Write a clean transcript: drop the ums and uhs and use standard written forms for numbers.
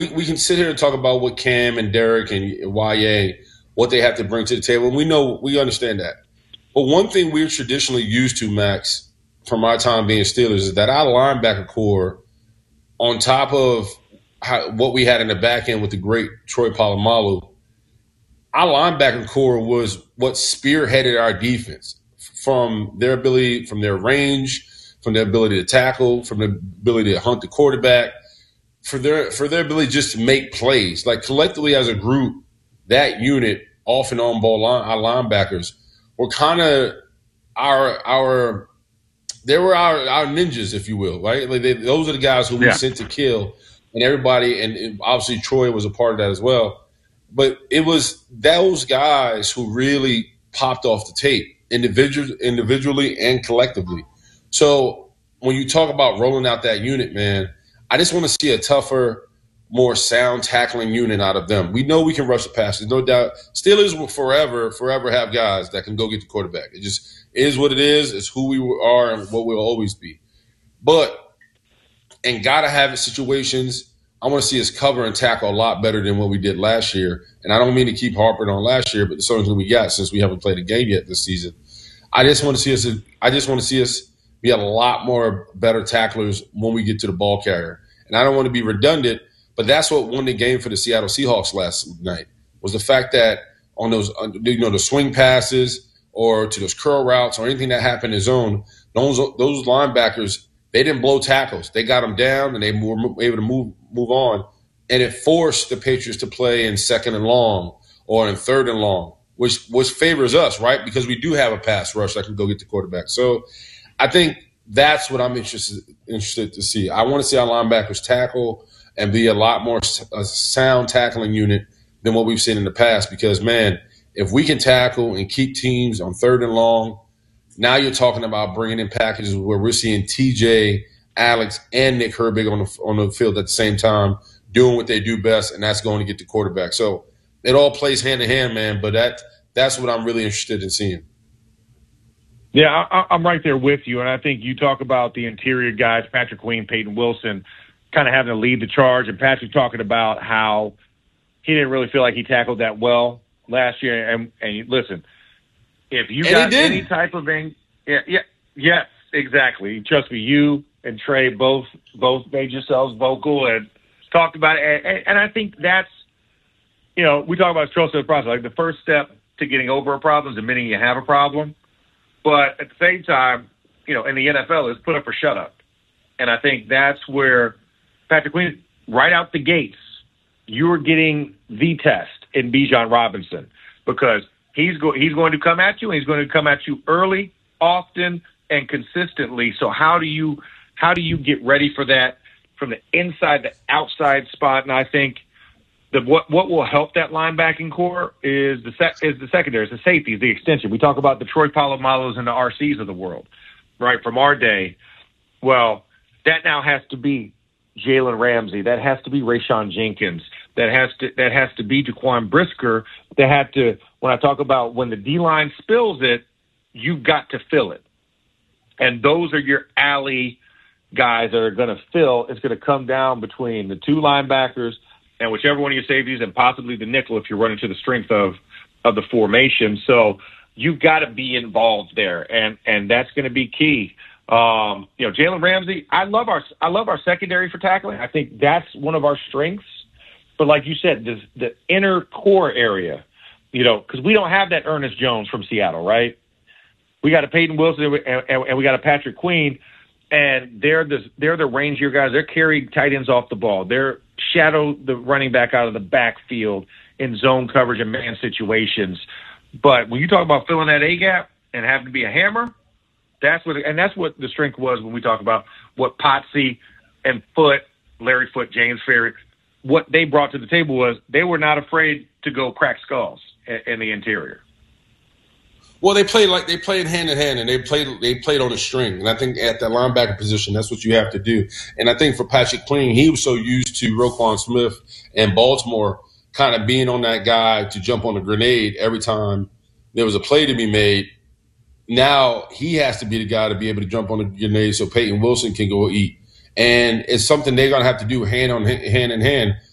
we can sit here and talk about what Cam and Derek and YA, what they have to bring to the table. And we understand that. But one thing we're traditionally used to, Max, from our time being Steelers, is that our linebacker core, on top of what we had in the back end with the great Troy Polamalu, our linebacker core was what spearheaded our defense from their ability, from their range, from their ability to tackle, from their ability to hunt the quarterback, for their ability just to make plays. Like collectively as a group, that unit, off and on ball our linebackers were kind of our ninjas, if you will, right? Like those are the guys who we sent to kill, and everybody, and obviously Troy was a part of that as well. But it was those guys who really popped off the tape, individually and collectively. So when you talk about rolling out that unit, man, I just want to see a tougher, more sound tackling unit out of them. We know we can rush the passes, no doubt. Steelers will forever have guys that can go get the quarterback. It just is what it is. It's who we are and what we'll always be. But and gotta have situations. I want to see us cover and tackle a lot better than what we did last year. And I don't mean to keep harping on last year, but the songs that we got since we haven't played a game yet this season. I just want to see us be a lot more better tacklers when we get to the ball carrier. And I don't want to be redundant, but that's what won the game for the Seattle Seahawks last night, was the fact that on those, the swing passes or to those curl routes or anything that happened in zone, those linebackers, they didn't blow tackles. They got them down and they were able to move on. And it forced the Patriots to play in second and long or in third and long, which favors us, right? Because we do have a pass rush that can go get the quarterback. So I think that's what I'm interested to see. I want to see our linebackers tackle and be a lot more a sound tackling unit than what we've seen in the past. Because, man, if we can tackle and keep teams on third and long, now you're talking about bringing in packages where we're seeing TJ, Alex, and Nick Herbig on the field at the same time doing what they do best, and that's going to get the quarterback. So it all plays hand in hand, man, but that's what I'm really interested in seeing. Yeah, I'm right there with you, and I think you talk about the interior guys, Patrick Queen, Peyton Wilson, kind of having to lead the charge, and Patrick talking about how he didn't really feel like he tackled that well last year. And listen, if you got any type of yes, exactly. Trust me, you and Trey both made yourselves vocal and talked about it. And I think that's, we talk about trust of the process. Like the first step to getting over a problem is admitting you have a problem. But at the same time, in the NFL is put up or shut up. And I think that's where Patrick Queen, right out the gates, you are getting the test in Bijan Robinson, because he's going to come at you, and he's going to come at you early, often, and consistently. So how do you get ready for that from the inside to outside spot? And I think what will help that linebacking core is the secondary, the safeties, the extension. We talk about the Troy Polomalus and the RCs of the world, right, from our day. Well, that now has to be Jalen Ramsey. That has to be Rayshon Jenkins. That has to be Jaquan Brisker. When I talk about when the D-line spills it, you've got to fill it. And those are your alley guys that are going to fill. It's going to come down between the two linebackers and whichever one of your safeties, and possibly the nickel if you're running to the strength of the formation. So you've got to be involved there, and that's going to be key. Jalen Ramsey, I love our secondary for tackling. I think that's one of our strengths. But like you said, the inner core area, because we don't have that Ernest Jones from Seattle, right? We got a Peyton Wilson and we got a Patrick Queen, and they're the rangier guys. They're carrying tight ends off the ball. They're shadow the running back out of the backfield in zone coverage and man situations. But when you talk about filling that A gap and having to be a hammer, that's what the strength was when we talk about what Potsy and Foote, Larry Foote, James Ferry, what they brought to the table was they were not afraid to go crack skulls in the interior. Well, they played hand in hand, and they played on a string. And I think at that linebacker position, that's what you have to do. And I think for Patrick Queen, he was so used to Roquan Smith and Baltimore kind of being on that guy to jump on a grenade every time there was a play to be made. Now he has to be the guy to be able to jump on a grenade so Peyton Wilson can go eat. And it's something they're going to have to do hand in hand.